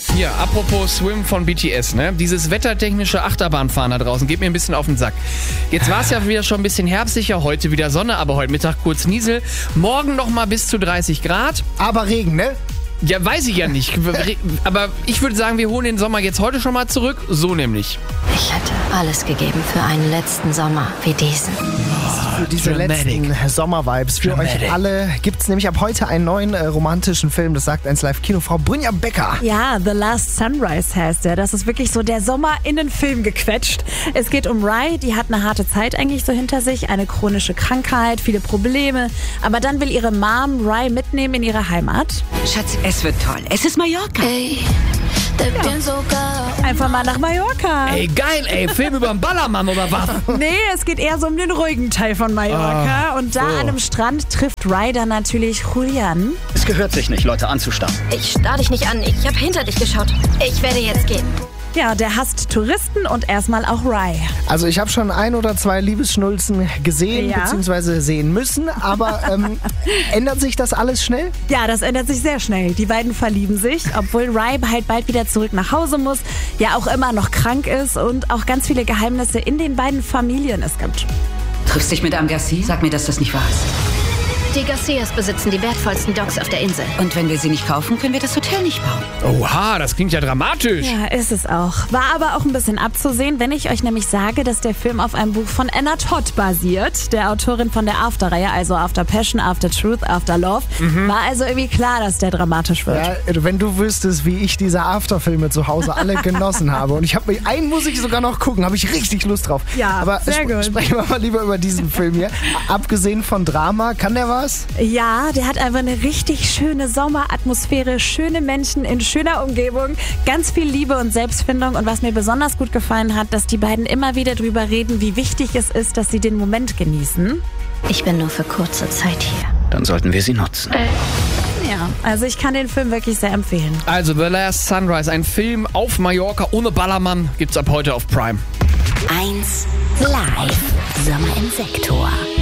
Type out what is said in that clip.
Hier, apropos Swim von BTS, ne? Dieses wettertechnische Achterbahnfahren da draußen geht mir ein bisschen auf den Sack. Jetzt war es ja wieder schon ein bisschen herbstlicher, heute wieder Sonne, aber heute Mittag kurz Niesel. Morgen nochmal bis zu 30 Grad. Aber Regen, ne? Ja, weiß ich ja nicht. Aber ich würde sagen, wir holen den Sommer jetzt heute schon mal zurück. So nämlich. Ich hätte alles gegeben für einen letzten Sommer wie diesen. Für diese letzten Sommer-Vibes. Für euch alle gibt es nämlich ab heute einen neuen romantischen Film. Das sagt 1Live-Kinofrau Brynja Becker. Ja, The Last Sunrise heißt der. Das ist wirklich so der Sommer in den Film gequetscht. Es geht um Rye, die hat eine harte Zeit eigentlich so hinter sich. Eine chronische Krankheit, viele Probleme. Aber dann will ihre Mom Rye mitnehmen in ihre Heimat. Schatz, es wird toll. Es ist Mallorca. Einfach mal nach Mallorca. Ey, geil, ey. Film über einen Ballermann oder was? Nee, es geht eher so um den ruhigen Teil von Mallorca. Und da an einem Strand trifft Rye dann natürlich Julian. Es gehört sich nicht, Leute anzustarren. Ich starr dich nicht an, ich habe hinter dich geschaut. Ich werde jetzt gehen. Ja, der hasst Touristen und erstmal auch Rye. Also ich habe schon 1 oder 2 Liebesschnulzen gesehen bzw. sehen müssen, aber ändert sich das alles schnell? Ja, das ändert sich sehr schnell. Die beiden verlieben sich, obwohl Rye halt bald wieder zurück nach Hause muss, ja auch immer noch krank ist und auch ganz viele Geheimnisse in den beiden Familien es gibt. Triffst dich mit Amgassi? Sag mir, dass das nicht wahr ist. Die Garcias besitzen die wertvollsten Docks auf der Insel. Und wenn wir sie nicht kaufen, können wir das Hotel nicht bauen. Oha, das klingt ja dramatisch. Ja, ist es auch. War aber auch ein bisschen abzusehen, wenn ich euch nämlich sage, dass der Film auf einem Buch von Anna Todd basiert, der Autorin von der After-Reihe, also After Passion, After Truth, After Love. War also irgendwie klar, dass der dramatisch wird. Ja, wenn du wüsstest, wie ich diese After-Filme zu Hause alle genossen habe. Und einen muss ich sogar noch gucken, habe ich richtig Lust drauf. Ja, aber sehr gut. Sprechen wir mal lieber über diesen Film hier. Abgesehen von Drama, kann der was? Ja, der hat einfach eine richtig schöne Sommeratmosphäre, schöne Menschen in schöner Umgebung, ganz viel Liebe und Selbstfindung. Und was mir besonders gut gefallen hat, dass die beiden immer wieder drüber reden, wie wichtig es ist, dass sie den Moment genießen. Ich bin nur für kurze Zeit hier. Dann sollten wir sie nutzen. Ja, also ich kann den Film wirklich sehr empfehlen. Also The Last Sunrise, ein Film auf Mallorca ohne Ballermann, gibt's ab heute auf Prime. 1Live Sommer im Sektor.